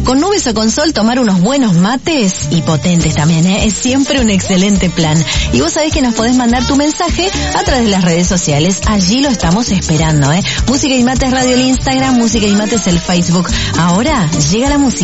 Con nubes o con sol, tomar unos buenos mates y potentes también, ¿eh? Es siempre un excelente plan. Y vos sabés que nos podés mandar tu mensaje a través de las redes sociales. Allí lo estamos esperando, ¿eh? Música y Mates Radio el Instagram, Música y Mates el Facebook. Ahora llega la música.